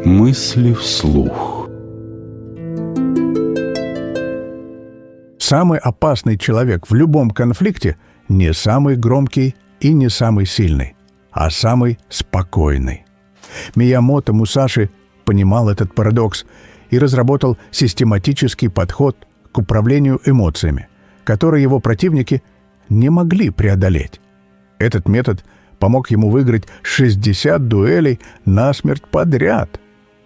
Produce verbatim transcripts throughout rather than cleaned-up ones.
Мысли вслух. Самый опасный человек в любом конфликте не самый громкий и не самый сильный, а самый спокойный. Миямото Мусаши понимал этот парадокс и разработал систематический подход к управлению эмоциями, который его противники не могли преодолеть. Этот метод помог ему выиграть шестьдесят дуэлей насмерть подряд.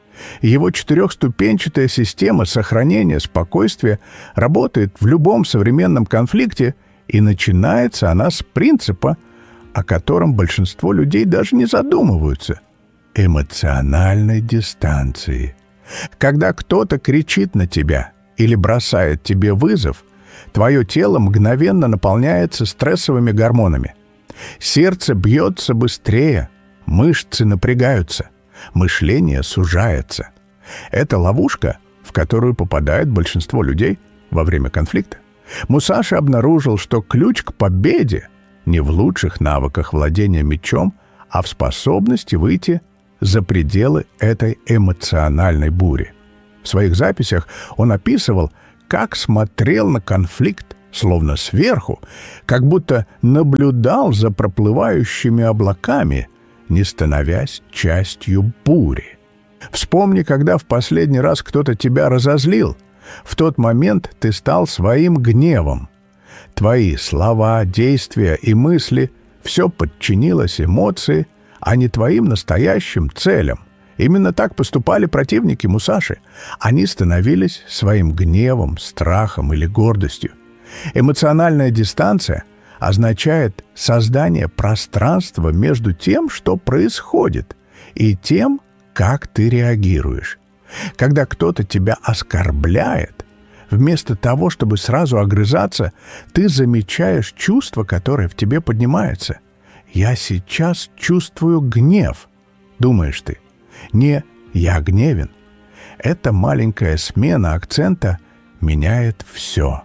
Его четырехступенчатая система сохранения спокойствия работает в любом современном конфликте, и начинается она с принципа, о котором большинство людей даже не задумываются – эмоциональной дистанции. Когда кто-то кричит на тебя или бросает тебе вызов, твое тело мгновенно наполняется стрессовыми гормонами. Сердце бьется быстрее, мышцы напрягаются, мышление сужается. Это ловушка, в которую попадает большинство людей во время конфликта. Мусаши обнаружил, что ключ к победе не в лучших навыках владения мечом, а в способности выйти за пределы этой эмоциональной бури. В своих записях он описывал, как смотрел на конфликт, словно сверху, как будто наблюдал за проплывающими облаками, не становясь частью бури. Вспомни, когда в последний раз кто-то тебя разозлил. В тот момент ты стал своим гневом. Твои слова, действия и мысли — все подчинилось эмоции, а не твоим настоящим целям. Именно так поступали противники Мусаши. Они становились своим гневом, страхом или гордостью. Эмоциональная дистанция означает создание пространства между тем, что происходит, и тем, как ты реагируешь. Когда кто-то тебя оскорбляет, вместо того, чтобы сразу огрызаться, ты замечаешь чувство, которое в тебе поднимается. «Я сейчас чувствую гнев», — думаешь ты. Не «я гневен». Эта маленькая смена акцента меняет все.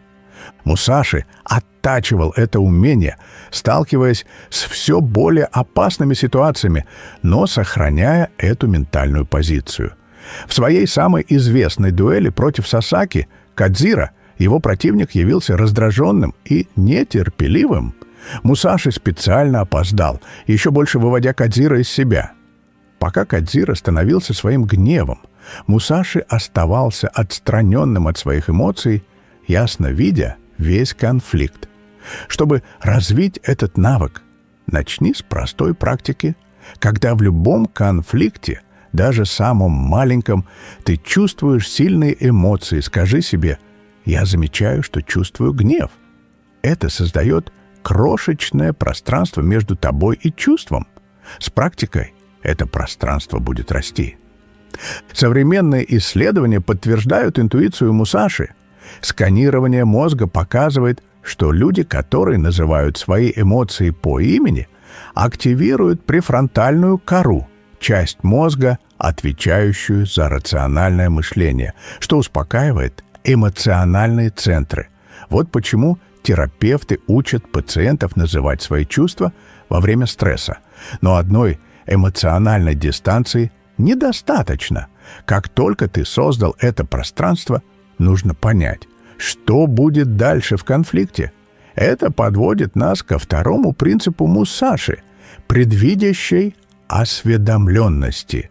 Мусаши оттачивал это умение, сталкиваясь с все более опасными ситуациями, но сохраняя эту ментальную позицию. В своей самой известной дуэли против Сасаки Кадзира его противник явился раздраженным и нетерпеливым. Мусаши специально опоздал, еще больше выводя Кадзира из себя. Пока Кадзира становился своим гневом, Мусаши оставался отстраненным от своих эмоций, ясно видя весь конфликт. Чтобы развить этот навык, начни с простой практики, когда в любом конфликте, даже самом маленьком, ты чувствуешь сильные эмоции. Скажи себе: «Я замечаю, что чувствую гнев». Это создает крошечное пространство между тобой и чувством. С практикой это пространство будет расти. Современные исследования подтверждают интуицию Мусаши. Сканирование мозга показывает, что люди, которые называют свои эмоции по имени, активируют префронтальную кору, часть мозга, отвечающую за рациональное мышление, что успокаивает эмоциональные центры. Вот почему терапевты учат пациентов называть свои чувства во время стресса. Но одной эмоциональной дистанции недостаточно. Как только ты создал это пространство, нужно понять, что будет дальше в конфликте. Это подводит нас ко второму принципу Мусаши – предвидящей осведомленности.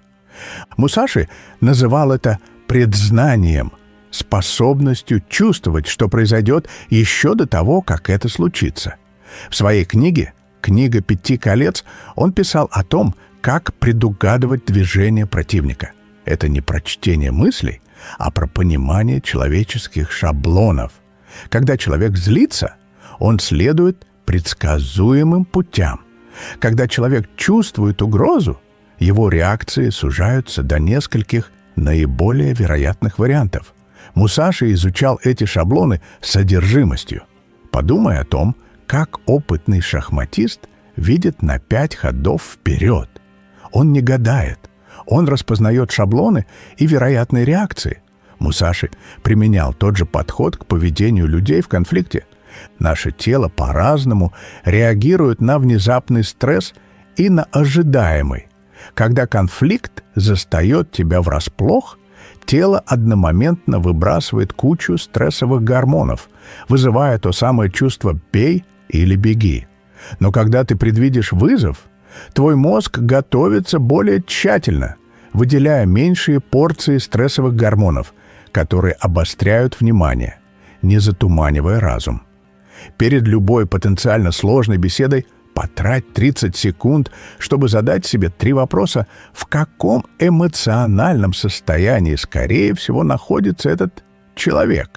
Мусаши называл это предзнанием, способностью чувствовать, что произойдет еще до того, как это случится. В своей книге «Книга пяти колец» он писал о том, как предугадывать движение противника. Это не про чтение мыслей, а про понимание человеческих шаблонов. Когда человек злится, он следует предсказуемым путям. Когда человек чувствует угрозу, его реакции сужаются до нескольких наиболее вероятных вариантов. Мусаши изучал эти шаблоны с содержимостью. Подумай о том, как опытный шахматист видит на пять ходов вперед. Он не гадает. Он распознает шаблоны и вероятные реакции. Мусаши применял тот же подход к поведению людей в конфликте. Наше тело по-разному реагирует на внезапный стресс и на ожидаемый. Когда конфликт застает тебя врасплох, тело одномоментно выбрасывает кучу стрессовых гормонов, вызывая то самое чувство «бей» или «беги». Но когда ты предвидишь вызов, твой мозг готовится более тщательно, выделяя меньшие порции стрессовых гормонов, которые обостряют внимание, не затуманивая разум. Перед любой потенциально сложной беседой потрать тридцать секунд, чтобы задать себе три вопроса, в каком эмоциональном состоянии, скорее всего, находится этот человек.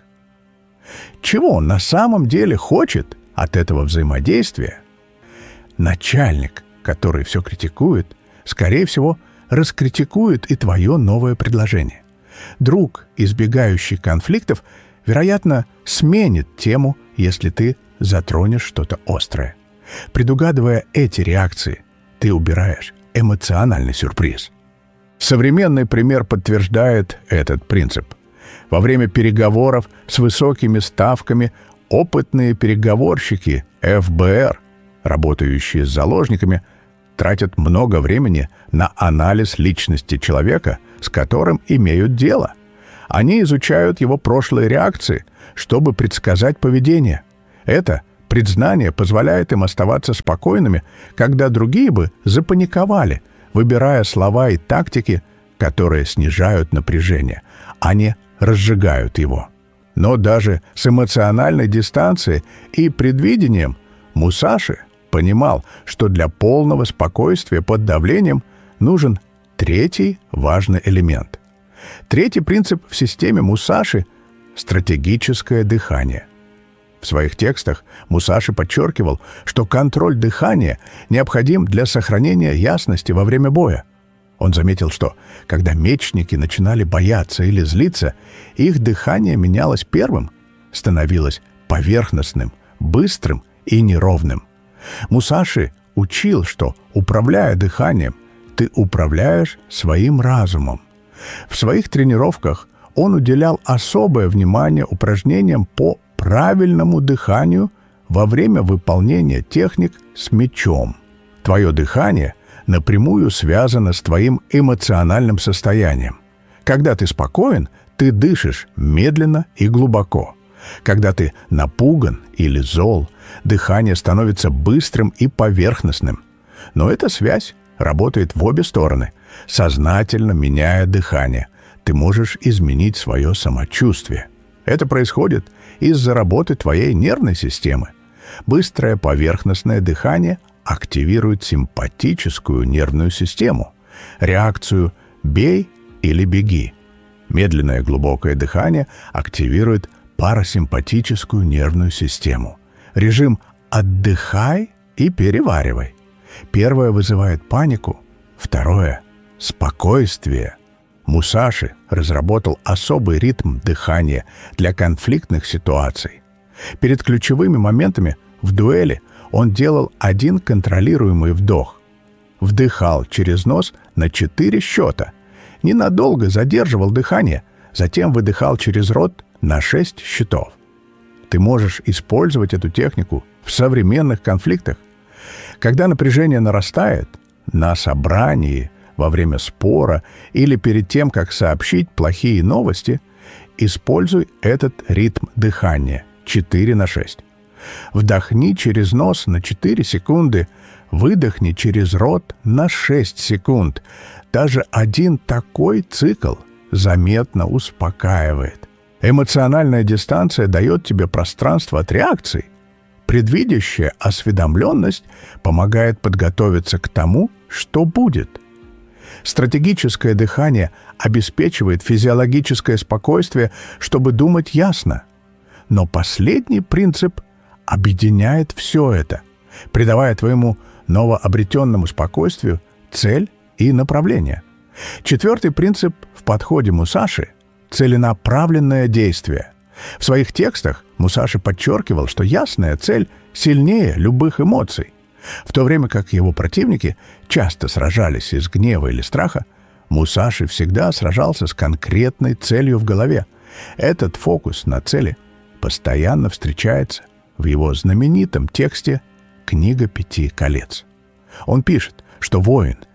Чего он на самом деле хочет от этого взаимодействия? Начальник, который все критикует, скорее всего, раскритикует и твое новое предложение. Друг, избегающий конфликтов, вероятно, сменит тему, если ты затронешь что-то острое. Предугадывая эти реакции, ты убираешь эмоциональный сюрприз. Современный пример подтверждает этот принцип. Во время переговоров с высокими ставками опытные переговорщики эф бэ эр, работающие с заложниками, тратят много времени на анализ личности человека, с которым имеют дело. Они изучают его прошлые реакции, чтобы предсказать поведение. Это предзнание позволяет им оставаться спокойными, когда другие бы запаниковали, выбирая слова и тактики, которые снижают напряжение, а не разжигают его. Но даже с эмоциональной дистанцией и предвидением Мусаши понимал, что для полного спокойствия под давлением нужен третий важный элемент. Третий принцип в системе Мусаши — стратегическое дыхание. В своих текстах Мусаши подчеркивал, что контроль дыхания необходим для сохранения ясности во время боя. Он заметил, что когда мечники начинали бояться или злиться, их дыхание менялось первым, становилось поверхностным, быстрым и неровным. Мусаши учил, что, управляя дыханием, ты управляешь своим разумом. В своих тренировках он уделял особое внимание упражнениям по правильному дыханию во время выполнения техник с мечом. Твое дыхание напрямую связано с твоим эмоциональным состоянием. Когда ты спокоен, ты дышишь медленно и глубоко. Когда ты напуган или зол, дыхание становится быстрым и поверхностным. Но эта связь работает в обе стороны. Сознательно меняя дыхание, ты можешь изменить свое самочувствие. Это происходит из-за работы твоей нервной системы. Быстрое поверхностное дыхание активирует симпатическую нервную систему, реакцию «бей» или «беги». Медленное глубокое дыхание активирует парасимпатическую нервную систему. Режим «отдыхай и переваривай». Первое вызывает панику, второе — спокойствие. Мусаши разработал особый ритм дыхания для конфликтных ситуаций. Перед ключевыми моментами в дуэли он делал один контролируемый вдох. Вдыхал через нос на четыре счета. Ненадолго задерживал дыхание, затем выдыхал через рот на шесть счетов. Ты можешь использовать эту технику в современных конфликтах. Когда напряжение нарастает, на собрании, во время спора или перед тем, как сообщить плохие новости, используй этот ритм дыхания четыре на шесть. Вдохни через нос на четыре секунды, выдохни через рот на шесть секунд. Даже один такой цикл заметно успокаивает. Эмоциональная дистанция дает тебе пространство от реакций. Предвидящая осведомленность помогает подготовиться к тому, что будет. Стратегическое дыхание обеспечивает физиологическое спокойствие, чтобы думать ясно. Но последний принцип объединяет все это, придавая твоему новообретенному спокойствию цель и направление. Четвертый принцип в подходе Мусаши — целенаправленное действие. В своих текстах Мусаши подчеркивал, что ясная цель сильнее любых эмоций. В то время как его противники часто сражались из гнева или страха, Мусаши всегда сражался с конкретной целью в голове. Этот фокус на цели постоянно встречается в его знаменитом тексте «Книга пяти колец». Он пишет, что воин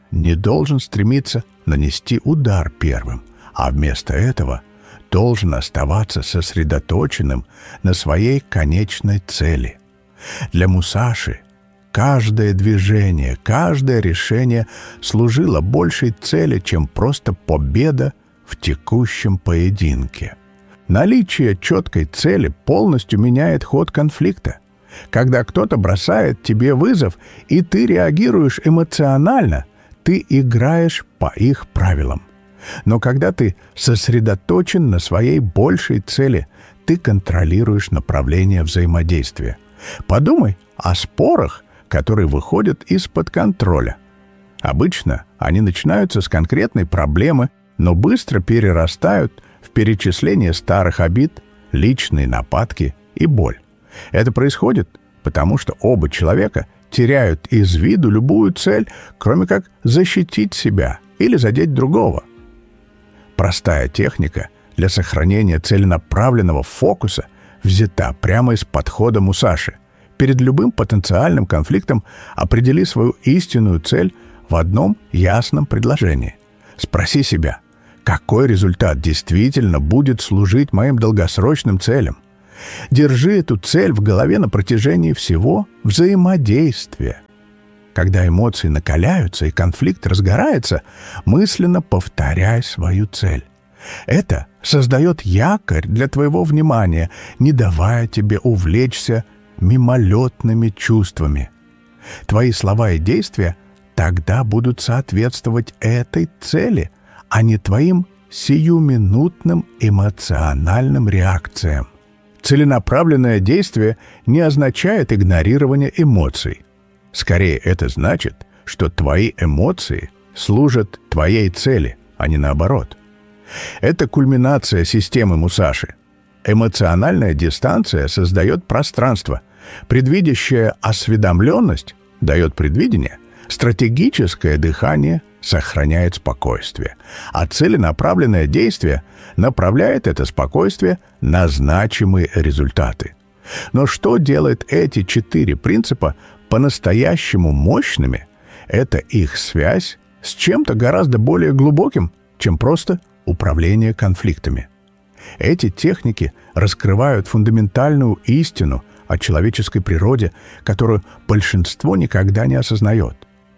не должен стремиться нанести удар первым, а вместо этого должен оставаться сосредоточенным на своей конечной цели. Для Мусаши каждое движение, каждое решение служило большей цели, чем просто победа в текущем поединке. Наличие четкой цели полностью меняет ход конфликта. Когда кто-то бросает тебе вызов, и ты реагируешь эмоционально, ты играешь по их правилам. Но когда ты сосредоточен на своей большей цели, ты контролируешь направление взаимодействия. Подумай о спорах, которые выходят из-под контроля. Обычно они начинаются с конкретной проблемы, но быстро перерастают в перечисление старых обид, личные нападки и боль. Это происходит, потому что оба человека теряют из виду любую цель, кроме как защитить себя или задеть другого. Простая техника для сохранения целенаправленного фокуса взята прямо из подхода Мусаши. Перед любым потенциальным конфликтом определи свою истинную цель в одном ясном предложении. Спроси себя, какой результат действительно будет служить моим долгосрочным целям. Держи эту цель в голове на протяжении всего взаимодействия. Когда эмоции накаляются и конфликт разгорается, мысленно повторяй свою цель. Это создает якорь для твоего внимания, не давая тебе увлечься мимолетными чувствами. Твои слова и действия тогда будут соответствовать этой цели, а не твоим сиюминутным эмоциональным реакциям. Целенаправленное действие не означает игнорирование эмоций. Скорее, это значит, что твои эмоции служат твоей цели, а не наоборот. Это кульминация системы Мусаши. Эмоциональная дистанция создает пространство. Предвидящая осведомленность дает предвидение. Стратегическое дыхание сохраняет спокойствие, а целенаправленное действие направляет это спокойствие на значимые результаты. Но что делает эти четыре принципа по-настоящему мощными, это их связь с чем-то гораздо более глубоким, чем просто управление конфликтами. Эти техники раскрывают фундаментальную истину о человеческой природе, которую большинство никогда не осознает.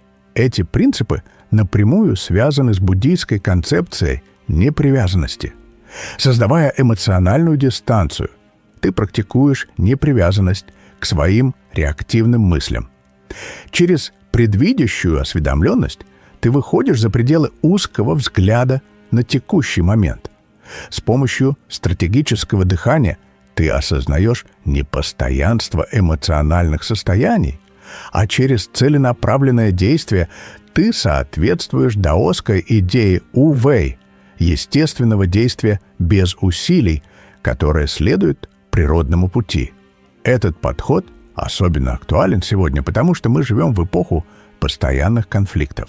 Эти принципы напрямую связаны с буддийской концепцией непривязанности. Создавая эмоциональную дистанцию, ты практикуешь непривязанность к своим реактивным мыслям. Через предвидящую осведомленность ты выходишь за пределы узкого взгляда на текущий момент. С помощью стратегического дыхания ты осознаешь не постоянство эмоциональных состояний, а через целенаправленное действие ты соответствуешь даосской идее У-Вэй, естественного действия без усилий, которое следует природному пути. Этот подход особенно актуален сегодня, потому что мы живем в эпоху постоянных конфликтов.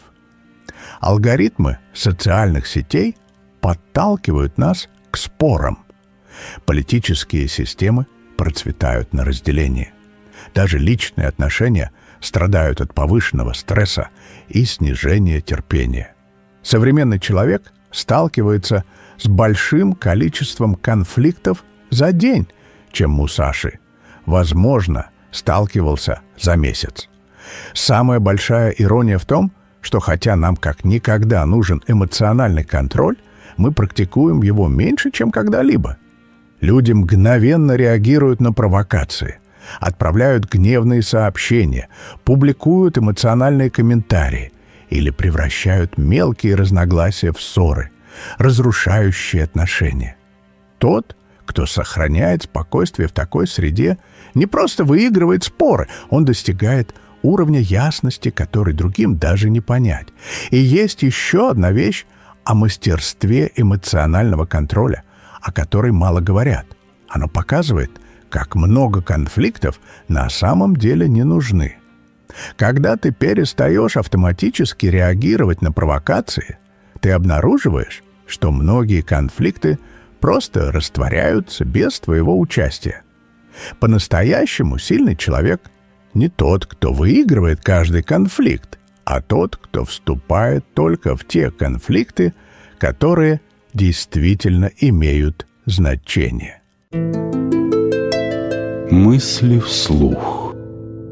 Алгоритмы социальных сетей подталкивают нас к спорам. Политические системы процветают на разделении. Даже личные отношения страдают от повышенного стресса и снижения терпения. Современный человек сталкивается с большим количеством конфликтов за день, чем Мусаши, возможно, сталкивался за месяц. Самая большая ирония в том, что хотя нам как никогда нужен эмоциональный контроль, мы практикуем его меньше, чем когда-либо. Люди мгновенно реагируют на провокации, отправляют гневные сообщения, публикуют эмоциональные комментарии или превращают мелкие разногласия в ссоры, разрушающие отношения. Тот, кто сохраняет спокойствие в такой среде, не просто выигрывает споры, он достигает уровня ясности, который другим даже не понять. И есть еще одна вещь о мастерстве эмоционального контроля, о которой мало говорят. Оно показывает, как много конфликтов на самом деле не нужны. Когда ты перестаешь автоматически реагировать на провокации, ты обнаруживаешь, что многие конфликты просто растворяются без твоего участия. По-настоящему сильный человек не тот, кто выигрывает каждый конфликт, а тот, кто вступает только в те конфликты, которые действительно имеют значение. Мысли вслух.